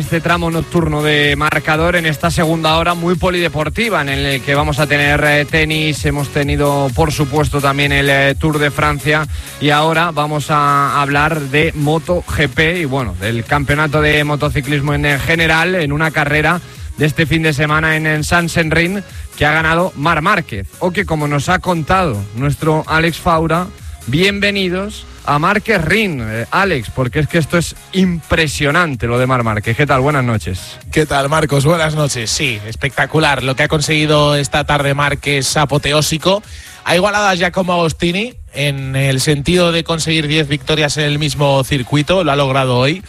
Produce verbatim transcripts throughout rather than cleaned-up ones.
Este tramo nocturno de marcador en esta segunda hora muy polideportiva en el que vamos a tener eh, tenis, hemos tenido por supuesto también el eh, Tour de Francia y ahora vamos a hablar de MotoGP y bueno, del campeonato de motociclismo en general en una carrera de este fin de semana en el Sachsenring que ha ganado Marc Márquez o que como nos ha contado nuestro Alex Faura, bienvenidos a Márquez Ring, eh, Alex, porque es que esto es impresionante lo de Marc Márquez. ¿Qué tal? Buenas noches. ¿Qué tal, Marcos? Buenas noches. Sí, espectacular. Lo que ha conseguido esta tarde Márquez es apoteósico. Ha igualado a Giacomo Agostini en el sentido de conseguir diez victorias en el mismo circuito. Lo ha logrado hoy.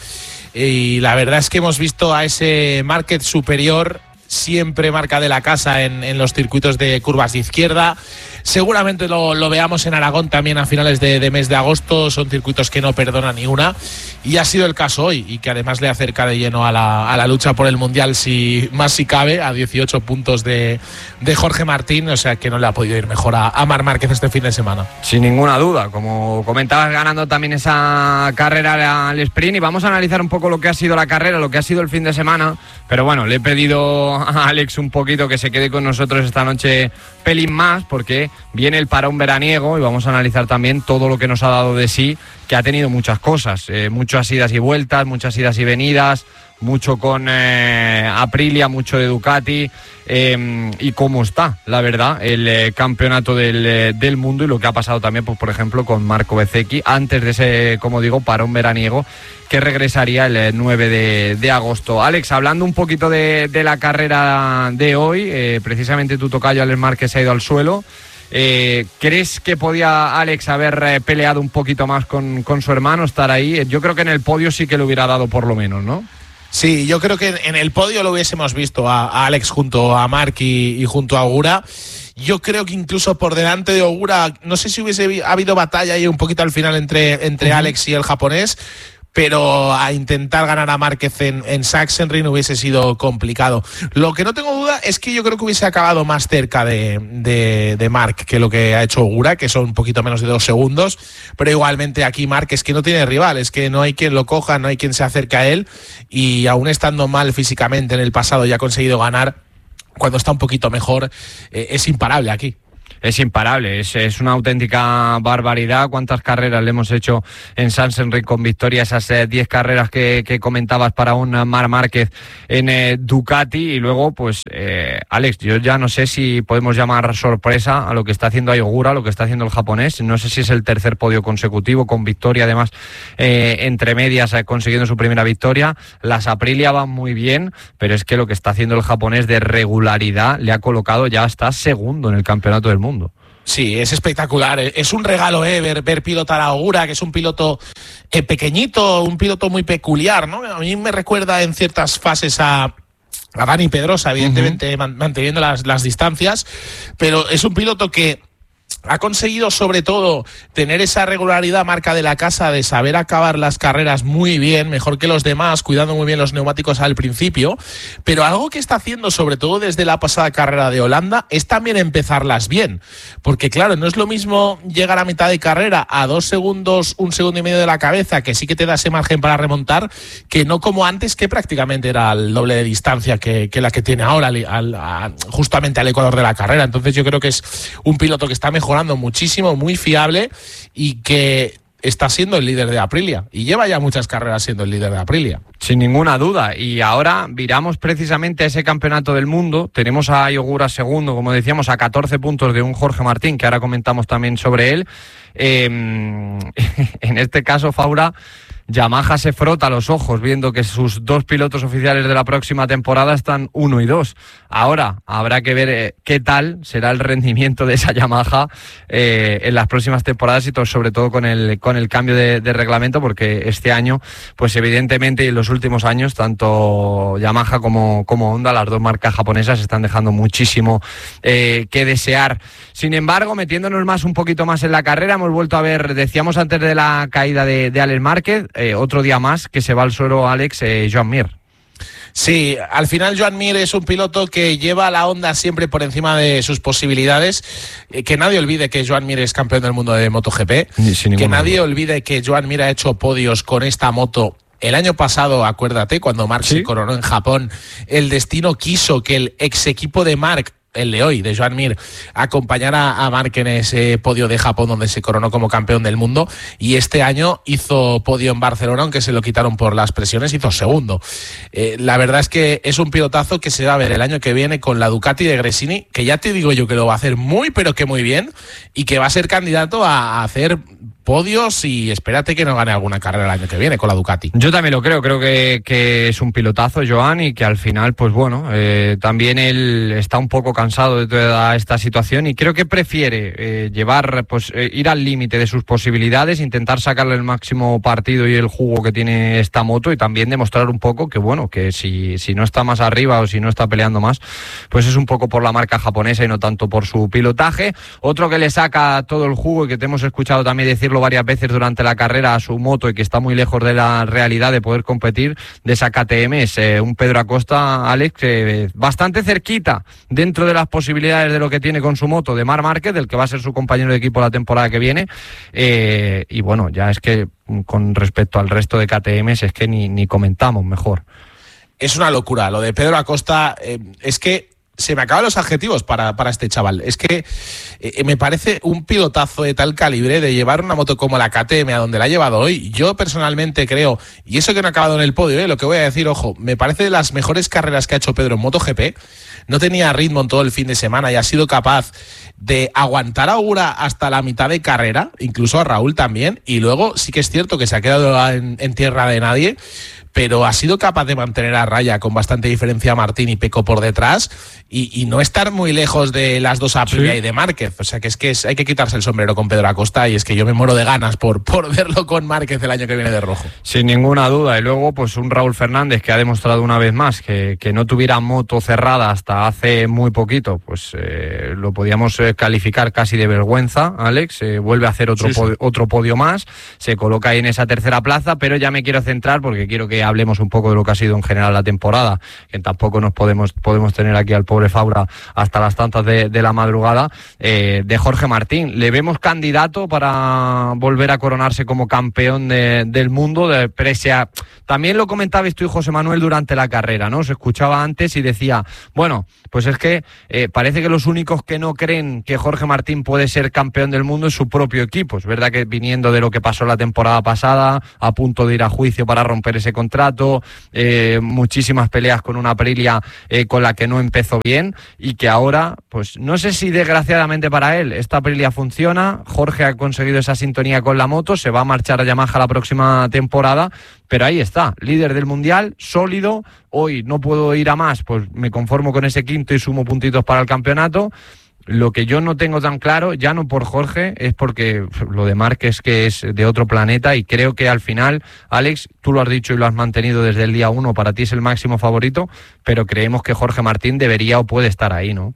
Y la verdad es que hemos visto a ese Márquez superior, siempre marca de la casa en, en los circuitos de curvas de izquierda. Seguramente lo, lo veamos en Aragón también a finales de, de mes de agosto. Son circuitos que no perdonan ni una. Y ha sido el caso hoy, y que además le acerca de lleno a la, a la lucha por el Mundial, si más si cabe, a dieciocho puntos de, de Jorge Martín. O sea que no le ha podido ir mejor a, a Marc Márquez este fin de semana. Sin ninguna duda, como comentabas, ganando también esa carrera al sprint. Y vamos a analizar un poco lo que ha sido la carrera, lo que ha sido el fin de semana. Pero bueno, le he pedido a Alex un poquito que se quede con nosotros esta noche pelín más, porque viene el parón veraniego y vamos a analizar también todo lo que nos ha dado de sí, que ha tenido muchas cosas, eh, muchas idas y vueltas, muchas idas y venidas, mucho con eh, Aprilia, mucho de Ducati, eh, y cómo está, la verdad, el eh, campeonato del, eh, del mundo y lo que ha pasado también, pues, por ejemplo, con Marco Bezzecchi, antes de ese, como digo, parón veraniego, que regresaría el eh, nueve de agosto. Alex, hablando un poquito de, de la carrera de hoy, eh, precisamente tu tocayo Alex Márquez se ha ido al suelo. Eh, ¿Crees que podía Alex haber eh, peleado un poquito más con, con su hermano, estar ahí? Yo creo que en el podio sí que le hubiera dado por lo menos, ¿no? Sí, yo creo que en el podio lo hubiésemos visto a, a Alex junto a Marc y, y junto a Ogura. Yo creo que incluso por delante de Ogura, no sé si hubiese habido batalla ahí un poquito al final entre, entre uh-huh. Alex y el japonés, pero a intentar ganar a Márquez en, en Sachsenring hubiese sido complicado. Lo que no tengo duda es que yo creo que hubiese acabado más cerca de, de, de Marc que lo que ha hecho Ogura, que son un poquito menos de dos segundos, pero igualmente aquí Marc es que no tiene rival, es que no hay quien lo coja, no hay quien se acerque a él, y aún estando mal físicamente en el pasado ya ha conseguido ganar. Cuando está un poquito mejor, eh, es imparable aquí. Es imparable, es, es una auténtica barbaridad. ¿Cuántas carreras le hemos hecho en Sachsenring con victoria? Esas diez eh, carreras que, que comentabas para un Marc Márquez en eh, Ducati. Y luego, pues, eh, Alex, yo ya no sé si podemos llamar sorpresa a lo que está haciendo Ogura, lo que está haciendo el japonés. No sé si es el tercer podio consecutivo con victoria, además, eh, entre medias, eh, consiguiendo su primera victoria. Las Aprilia van muy bien, pero es que lo que está haciendo el japonés de regularidad le ha colocado ya hasta segundo en el campeonato del mundo. Sí, es espectacular. Es un regalo, ¿eh? Ver, ver pilotar a Ogura, que es un piloto eh, pequeñito, un piloto muy peculiar, ¿no? A mí me recuerda en ciertas fases a, a Dani Pedrosa, evidentemente, uh-huh. manteniendo las, las distancias, pero es un piloto que ha conseguido sobre todo tener esa regularidad marca de la casa de saber acabar las carreras muy bien, mejor que los demás, cuidando muy bien los neumáticos al principio, pero algo que está haciendo sobre todo desde la pasada carrera de Holanda es también empezarlas bien, porque claro, no es lo mismo llegar a mitad de carrera a dos segundos, un segundo y medio de la cabeza, que sí que te da ese margen para remontar, que no como antes, que prácticamente era el doble de distancia que, que la que tiene ahora al, al, a, justamente al ecuador de la carrera. Entonces yo creo que es un piloto que está mejorando muchísimo, muy fiable, y que está siendo el líder de Aprilia y lleva ya muchas carreras siendo el líder de Aprilia. Sin ninguna duda. Y ahora viramos precisamente a ese campeonato del mundo. Tenemos a Ogura segundo, como decíamos, a catorce puntos de un Jorge Martín, que ahora comentamos también sobre él. Eh, en este caso, Faura, Yamaha se frota los ojos viendo que sus dos pilotos oficiales de la próxima temporada están uno y dos. Ahora habrá que ver eh, qué tal será el rendimiento de esa Yamaha eh, en las próximas temporadas, y todo, sobre todo con el con el cambio de, de reglamento, porque este año, pues evidentemente, y en los últimos años, tanto Yamaha como, como Honda, las dos marcas japonesas, están dejando muchísimo eh, que desear. Sin embargo, metiéndonos más un poquito más en la carrera, hemos vuelto a ver, decíamos antes de la caída de, de Alex Márquez, Eh, otro día más que se va al suelo, Alex, eh, Joan Mir. Sí, al final Joan Mir es un piloto que lleva a la Honda siempre por encima de sus posibilidades. Eh, que nadie olvide que Joan Mir es campeón del mundo de MotoGP. Que nadie olvide que Joan Mir ha hecho podios con esta moto El año pasado, acuérdate, cuando Marc ¿Sí? se coronó en Japón, el destino quiso que el ex equipo de Marc, el de hoy, de Joan Mir, acompañara a Marc en ese podio de Japón donde se coronó como campeón del mundo, y este año hizo podio en Barcelona, aunque se lo quitaron por las presiones, hizo segundo. Eh, la verdad es que es un pilotazo que se va a ver el año que viene con la Ducati de Gresini, que ya te digo yo que lo va a hacer muy pero que muy bien, y que va a ser candidato a, a hacer podios, y espérate que no gane alguna carrera el año que viene con la Ducati. Yo también lo creo, creo que, que es un pilotazo, Joan, y que al final, pues bueno, eh, también él está un poco cansado de toda esta situación y creo que prefiere eh, llevar, pues eh, ir al límite de sus posibilidades, intentar sacarle el máximo partido y el jugo que tiene esta moto, y también demostrar un poco que bueno, que si, si no está más arriba o si no está peleando más, pues es un poco por la marca japonesa y no tanto por su pilotaje. Otro que le saca todo el jugo y que te hemos escuchado también decir varias veces durante la carrera a su moto y que está muy lejos de la realidad de poder competir, de esa K T M, es eh, un Pedro Acosta, Alex, que eh, bastante cerquita dentro de las posibilidades de lo que tiene con su moto de Marc Márquez, del que va a ser su compañero de equipo la temporada que viene, eh, y bueno, ya es que con respecto al resto de K T Ms es que ni, ni comentamos mejor. Es una locura, lo de Pedro Acosta, eh, es que se me acaban los adjetivos para, para este chaval. Es que eh, me parece un pilotazo de tal calibre de llevar una moto como la K T M a donde la ha llevado hoy. Yo personalmente creo, y eso que no ha acabado en el podio, eh, lo que voy a decir, ojo, me parece de las mejores carreras que ha hecho Pedro en MotoGP. No tenía ritmo en todo el fin de semana y ha sido capaz de aguantar a Ogura hasta la mitad de carrera, incluso a Raúl también, y luego sí que es cierto que se ha quedado en, en tierra de nadie, pero ha sido capaz de mantener a raya con bastante diferencia a Martín y Pecco por detrás, y, y no estar muy lejos de las dos Aprilia, sí, y de Márquez. O sea que es que es, hay que quitarse el sombrero con Pedro Acosta, y es que yo me muero de ganas por, por verlo con Márquez el año que viene de rojo. Sin ninguna duda. Y luego pues un Raúl Fernández que ha demostrado una vez más que, que no tuviera moto cerrada hasta hace muy poquito, pues eh, lo podíamos eh, calificar casi de vergüenza, Alex. Eh, vuelve a hacer otro, sí, podio, sí. otro podio más, se coloca ahí en esa tercera plaza, pero ya me quiero centrar porque quiero que hablemos un poco de lo que ha sido en general la temporada, que tampoco nos podemos podemos tener aquí al pobre Faura hasta las tantas de, de la madrugada, eh, de Jorge Martín. ¿Le vemos candidato para volver a coronarse como campeón de, del mundo? De Presia. También lo comentabais tú y José Manuel durante la carrera, ¿no? Se escuchaba antes y decía, bueno, pues es que eh, parece que los únicos que no creen que Jorge Martín puede ser campeón del mundo es su propio equipo. Es verdad que viniendo de lo que pasó la temporada pasada, a punto de ir a juicio para romper ese contrato, eh, muchísimas peleas con una Aprilia eh, con la que no empezó bien, y que ahora, pues no sé si desgraciadamente para él, esta Aprilia funciona, Jorge ha conseguido esa sintonía con la moto, se va a marchar a Yamaha la próxima temporada, pero ahí está, líder del mundial, sólido. Hoy no puedo ir a más, pues me conformo con ese quinto y sumo puntitos para el campeonato. Lo que yo no tengo tan claro, ya no por Jorge, es porque lo de Márquez que es de otro planeta, y creo que al final, Alex, tú lo has dicho y lo has mantenido desde el día uno, para ti es el máximo favorito, pero creemos que Jorge Martín debería o puede estar ahí, ¿no?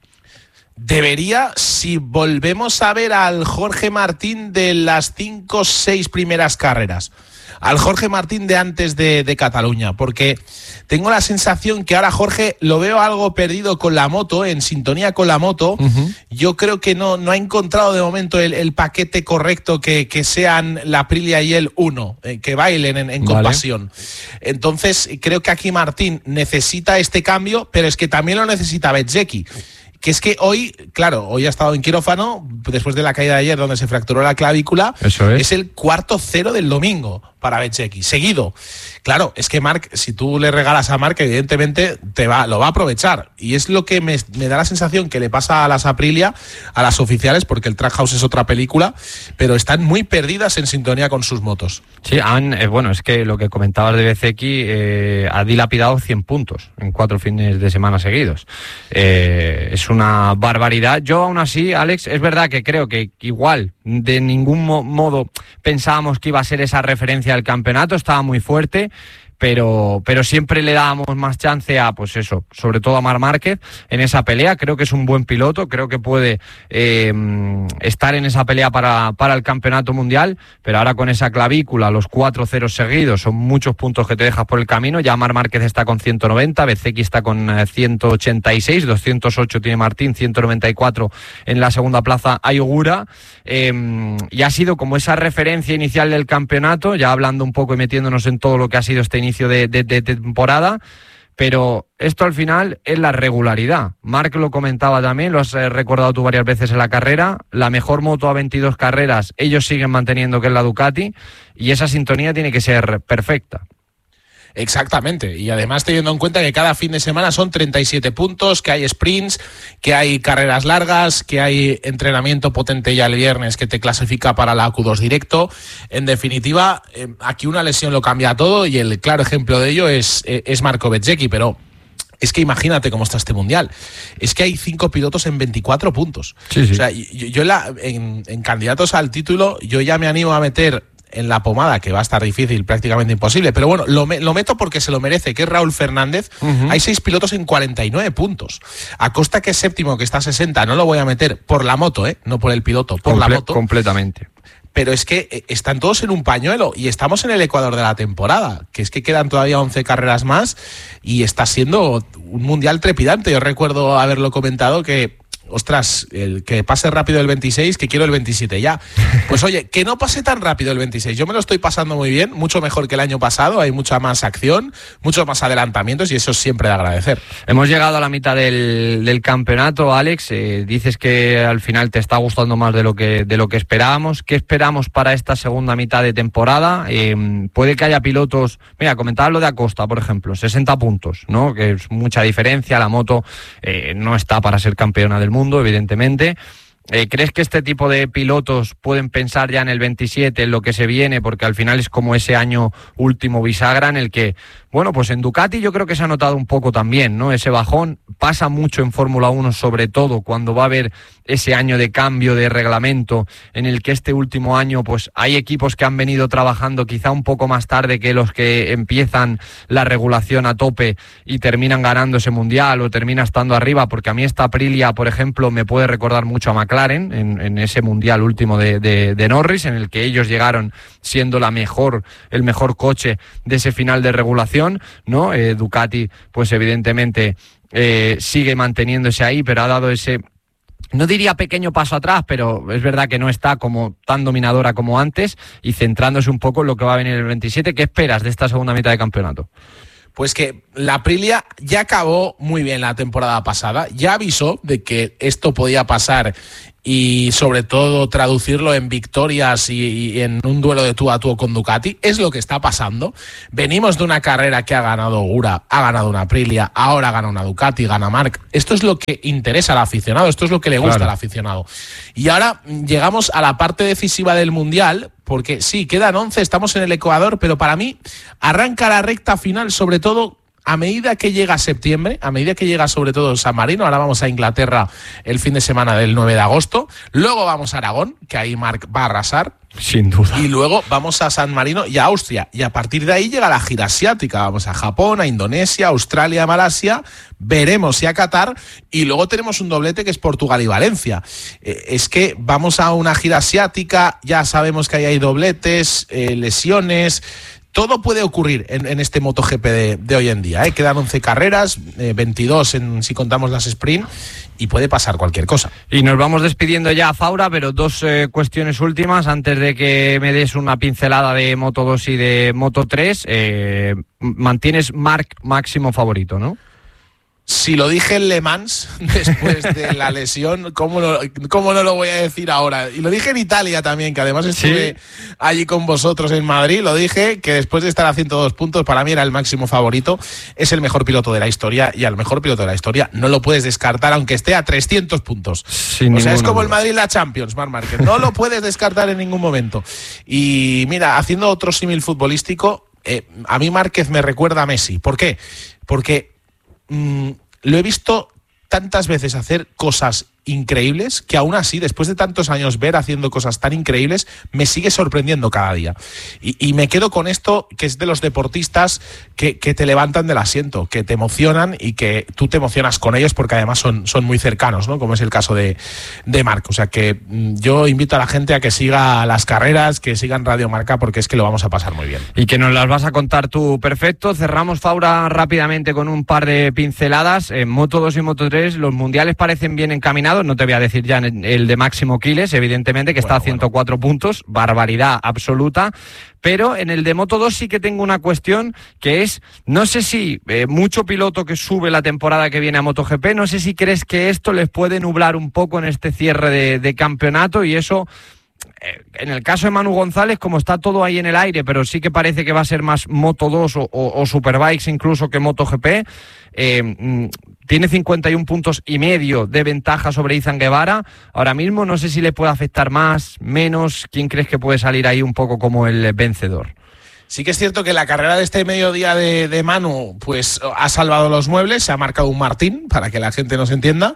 Debería, si volvemos a ver al Jorge Martín de las cinco o seis primeras carreras, al Jorge Martín de antes de, de Cataluña, porque tengo la sensación que ahora Jorge lo veo algo perdido con la moto, en sintonía con la moto. Uh-huh. Yo creo que no, no ha encontrado de momento el, el paquete correcto que, que sean la Aprilia y él uno, eh, que bailen en, en vale. compasión. Entonces creo que aquí Martín necesita este cambio, pero es que también lo necesita Bezzecchi. Que es que hoy, claro, hoy ha estado en quirófano después de la caída de ayer donde se fracturó la clavícula. Eso es. Es el cuarto cero del domingo para Bezzecchi, seguido. Claro, es que Marc, si tú le regalas a Marc, evidentemente te va, lo va a aprovechar. Y es lo que me, me da la sensación que le pasa a las Aprilia, a las oficiales, porque el Trackhouse es otra película, pero están muy perdidas en sintonía con sus motos. Sí, han, eh, bueno, es que lo que comentabas de Bezzecchi, eh, ha dilapidado cien puntos en cuatro fines de semana seguidos. Eh, es una barbaridad. Yo aún así, Alex, es verdad que creo que igual de ningún mo- modo pensábamos que iba a ser esa referencia del campeonato, estaba muy fuerte, pero, pero siempre le dábamos más chance a, pues eso, sobre todo a Marc Márquez en esa pelea. Creo que es un buen piloto, creo que puede eh, estar en esa pelea para, para el campeonato mundial, pero ahora con esa clavícula, los cuatro ceros seguidos, son muchos puntos que te dejas por el camino. Ya Marc Márquez está con ciento noventa, Bezzecchi está con ciento ochenta y seis, doscientos ocho tiene Martín, ciento noventa y cuatro en la segunda plaza hay Ogura, eh, y ha sido como esa referencia inicial del campeonato, ya hablando un poco y metiéndonos en todo lo que ha sido este inicio de, de, de temporada. Pero esto al final es la regularidad. Marc lo comentaba también, lo has recordado tú varias veces en la carrera, la mejor moto a veintidós carreras, ellos siguen manteniendo que es la Ducati, y esa sintonía tiene que ser perfecta. Exactamente, y además teniendo en cuenta que cada fin de semana son treinta y siete puntos, que hay sprints, que hay carreras largas, que hay entrenamiento potente ya el viernes que te clasifica para la Q dos directo. En definitiva, eh, aquí una lesión lo cambia todo, y el claro ejemplo de ello es, eh, es Marco Bezzecchi, pero es que imagínate cómo está este mundial. Es que hay cinco pilotos en veinticuatro puntos. Sí, sí. O sea, yo, yo la, en, en candidatos al título, yo ya me animo a meter en la pomada, que va a estar difícil, prácticamente imposible, pero bueno, lo, me, lo meto porque se lo merece, que es Raúl Fernández. Uh-huh. Hay seis pilotos en cuarenta y nueve puntos. Acosta, que es séptimo, que está a sesenta, no lo voy a meter por la moto, ¿eh? No por el piloto, por Comple- la moto. Completamente. Pero es que eh, están todos en un pañuelo y estamos en el Ecuador de la temporada, que es que quedan todavía once carreras más y está siendo un mundial trepidante. Yo recuerdo haberlo comentado que ostras, el que pase rápido el veintiséis, que quiero el veintisiete ya. Pues oye, que no pase tan rápido el veintiséis. Yo me lo estoy pasando muy bien, mucho mejor que el año pasado, hay mucha más acción, muchos más adelantamientos, y eso es siempre de agradecer. Hemos llegado a la mitad del, del campeonato, Alex. Eh, dices que al final te está gustando más de lo que, de lo que esperábamos. ¿Qué esperamos para esta segunda mitad de temporada? Eh, puede que haya pilotos... Mira, comentaba lo de Acosta, por ejemplo, sesenta puntos, ¿no? Que es mucha diferencia. La moto eh, no está para ser campeona del mundo, evidentemente. Eh, ¿Crees que este tipo de pilotos pueden pensar ya en el veintisiete, en lo que se viene? Porque al final es como ese año último bisagra en el que, bueno, pues en Ducati yo creo que se ha notado un poco también, ¿no? Ese bajón pasa mucho en Fórmula uno, sobre todo cuando va a haber ese año de cambio de reglamento, en el que este último año pues hay equipos que han venido trabajando quizá un poco más tarde que los que empiezan la regulación a tope y terminan ganando ese mundial o termina estando arriba, porque a mí esta Aprilia, por ejemplo, me puede recordar mucho a McLaren en, en ese mundial último de, de, de Norris, en el que ellos llegaron siendo la mejor, el mejor coche de ese final de regulación, ¿no? Eh, Ducati, pues evidentemente eh, sigue manteniéndose ahí, pero ha dado ese, no diría pequeño paso atrás, pero es verdad que no está como tan dominadora como antes, y centrándose un poco en lo que va a venir el veintisiete. ¿Qué esperas de esta segunda mitad de campeonato? Pues que la Aprilia ya acabó muy bien la temporada pasada, ya avisó de que esto podía pasar y sobre todo traducirlo en victorias y, y en un duelo de tú a tú con Ducati. Es lo que está pasando. Venimos de una carrera que ha ganado Ogura, ha ganado una Aprilia, ahora gana una Ducati, gana Marc. Esto es lo que interesa al aficionado, esto es lo que le gusta claro. al aficionado. Y ahora llegamos a la parte decisiva del Mundial, porque sí, quedan once, estamos en el Ecuador, pero para mí arranca la recta final, sobre todo a medida que llega septiembre, a medida que llega sobre todo San Marino. Ahora vamos a Inglaterra el fin de semana del nueve de agosto, luego vamos a Aragón, que ahí Marc va a arrasar. Sin duda. Y luego vamos a San Marino y a Austria. Y a partir de ahí llega la gira asiática. Vamos a Japón, a Indonesia, Australia, Malasia. Veremos si a Qatar. Y luego tenemos un doblete que es Portugal y Valencia. Eh, es que vamos a una gira asiática. Ya sabemos que ahí hay dobletes, eh, lesiones. Todo puede ocurrir en, en este MotoGP de, de hoy en día, ¿eh? Quedan once carreras, eh, veintidós en, si contamos las sprint, y puede pasar cualquier cosa. Y nos vamos despidiendo ya, Faura, pero dos eh, cuestiones últimas antes de que me des una pincelada de Moto dos y de Moto tres. Eh, mantienes Marc máximo favorito, ¿no? Si lo dije en Le Mans después de la lesión, ¿cómo no, cómo no lo voy a decir ahora? Y lo dije en Italia también, que además estuve ¿Sí? allí con vosotros en Madrid. Lo dije que después de estar a ciento dos puntos, para mí era el máximo favorito. Es el mejor piloto de la historia, y al mejor piloto de la historia no lo puedes descartar aunque esté a trescientos puntos. Sin o sea, es como el Madrid la Champions, Marc Márquez. No lo puedes descartar en ningún momento. Y mira, haciendo otro símil futbolístico, eh, a mí Márquez me recuerda a Messi. ¿Por qué? Porque Mm, lo he visto tantas veces hacer cosas increíbles que aún así, después de tantos años ver haciendo cosas tan increíbles, me sigue sorprendiendo cada día. Y, y me quedo con esto, que es de los deportistas que, que te levantan del asiento, que te emocionan y que tú te emocionas con ellos porque además son, son muy cercanos, ¿no? Como es el caso de, de Marc. O sea que yo invito a la gente a que siga las carreras, que sigan Radio Marca, porque es que lo vamos a pasar muy bien. Y que nos las vas a contar tú perfecto. Cerramos, Faura, rápidamente con un par de pinceladas. En Moto dos y Moto tres los mundiales parecen bien encaminados. No te voy a decir ya el de Máximo Quiles, evidentemente, que bueno, está a ciento cuatro bueno. puntos. Barbaridad absoluta. Pero en el de Moto dos sí que tengo una cuestión, que es, no sé si eh, mucho piloto que sube la temporada que viene a MotoGP, no sé si crees que esto les puede nublar un poco en este cierre de, de campeonato, y eso, eh, en el caso de Manu González, como está todo ahí en el aire, pero sí que parece que va a ser más Moto dos o, o, o Superbikes incluso que MotoGP, eh, tiene cincuenta y un puntos y medio de ventaja sobre Izan Guevara. Ahora mismo no sé si le puede afectar más, menos. ¿Quién crees que puede salir ahí un poco como el vencedor? Sí que es cierto que la carrera de este mediodía de, de Manu pues ha salvado los muebles, se ha marcado un Martín, para que la gente nos entienda.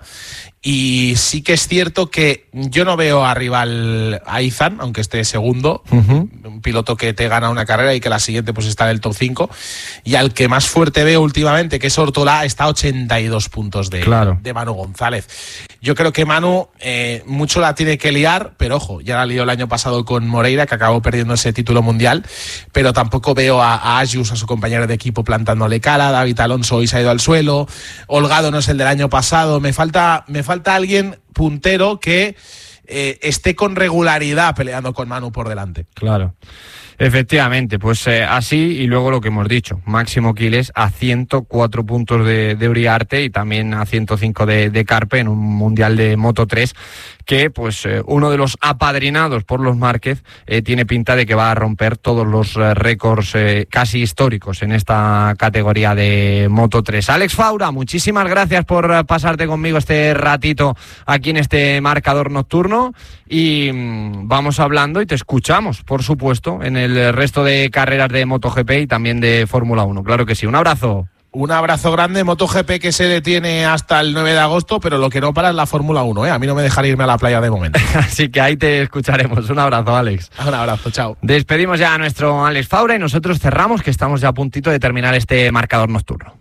Y sí que es cierto que yo no veo a rival a Izan, aunque esté segundo, uh-huh. un piloto que te gana una carrera y que la siguiente pues está en el top cinco. Y al que más fuerte veo últimamente, que es Ortolá, está a ochenta y dos puntos de, claro. de Manu González. Yo creo que Manu eh, mucho la tiene que liar, pero ojo, ya la lió el año pasado con Moreira, que acabó perdiendo ese título mundial, pero tampoco veo a, a Ayus, a su compañero de equipo, plantándole cara. David Alonso hoy se ha ido al suelo, Holgado no es el del año pasado, me falta, me falta alguien puntero que eh, esté con regularidad peleando con Manu por delante. Claro. Efectivamente, pues eh, así, y luego lo que hemos dicho, Máximo Quiles a ciento cuatro puntos de, de Uriarte y también a ciento cinco de, de Carpe en un mundial de Moto tres, que pues eh, uno de los apadrinados por los Márquez eh, tiene pinta de que va a romper todos los eh, récords eh, casi históricos en esta categoría de Moto tres. Alex Faura, muchísimas gracias por eh, pasarte conmigo este ratito aquí en este marcador nocturno, y mmm, vamos hablando y te escuchamos, por supuesto, en el el resto de carreras de MotoGP y también de Fórmula uno. Claro que sí. Un abrazo. Un abrazo grande. MotoGP que se detiene hasta el nueve de agosto, pero lo que no para es la Fórmula uno, ¿eh? A mí no me dejará irme a la playa de momento. Así que ahí te escucharemos. Un abrazo, Alex. Un abrazo, chao. Despedimos ya a nuestro Alex Faura y nosotros cerramos, que estamos ya a puntito de terminar este marcador nocturno.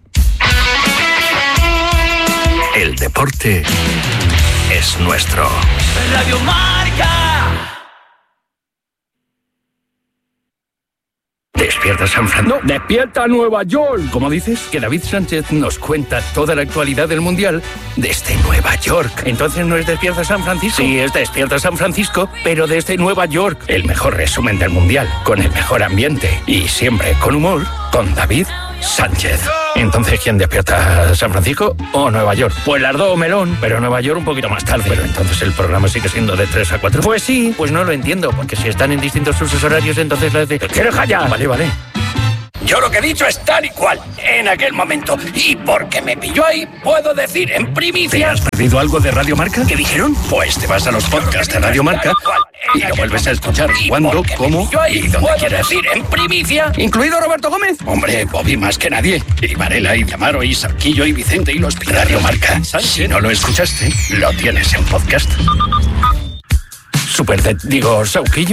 El deporte es nuestro. Radio Marca. ¿Despierta San Francisco? No, despierta Nueva York. ¿Cómo dices? Que David Sánchez nos cuenta toda la actualidad del Mundial desde Nueva York. Entonces no es Despierta San Francisco. Sí, es Despierta San Francisco, pero desde Nueva York. El mejor resumen del Mundial, con el mejor ambiente y siempre con humor, con David Sánchez. Entonces, ¿quién despierta? ¿San Francisco o Nueva York? Pues las dos, melón. Pero Nueva York un poquito más tarde. Pero entonces el programa sigue siendo de tres a cuatro. Pues sí. Pues no lo entiendo, porque si están en distintos usos horarios, entonces las de... ¿Quieres callar? Vale, vale. Yo lo que he dicho es tal y cual, en aquel momento. Y porque me pilló ahí, puedo decir en primicia... ¿Te has perdido algo de Radio Marca? ¿Qué dijeron? Pues te vas a los podcasts de Radio Marca y lo vuelves a escuchar cuando, cómo y donde quieras. Decir en primicia, incluido Roberto Gómez. Hombre, Bobby más que nadie. Y Varela, y Diamaro, y Sarquillo, y Vicente, y los Radio Marca. Si no lo escuchaste, lo tienes en podcast. Super, digo, Sauquillo.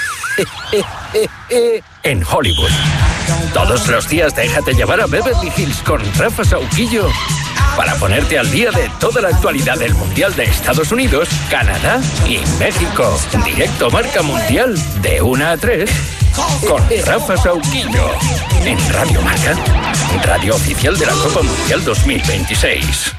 En Hollywood. Todos los días déjate llevar a Beverly Hills con Rafa Sauquillo para ponerte al día de toda la actualidad del Mundial de Estados Unidos, Canadá y México. Directo Marca Mundial de una a tres con Rafa Sauquillo en Radio Marca, radio oficial de la Copa Mundial dos mil veintiséis.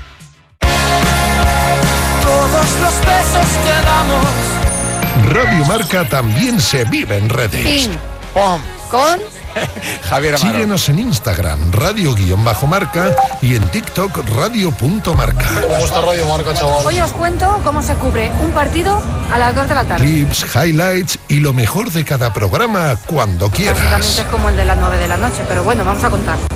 Todos los besos que damos. Radio Marca también se vive en redes. Ping, pom, con Javier Amaro. Síguenos en Instagram, radio-marca, y en TikTok, radio.marca. ¿Cómo está Radio Marca, chaval? Hoy os cuento cómo se cubre un partido a las dos de la tarde. Clips, highlights y lo mejor de cada programa cuando quieras. Básicamente es como el de las nueve de la noche, pero bueno, vamos a contar.